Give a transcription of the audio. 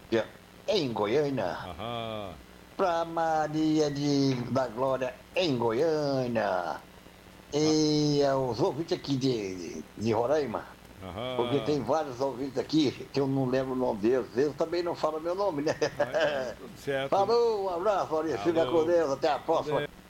em Goiânia. Aham. Pra Maria da Glória, em Goiânia. E os ouvintes aqui de Roraima. Porque Aham. tem vários ouvintes aqui que eu não lembro o nome deles. Eles também não falam meu nome, né? Aí tá tudo certo, né? Falou, um abraço, Maurício. Fica com Alô. Deus. Até a Com próxima. Deus.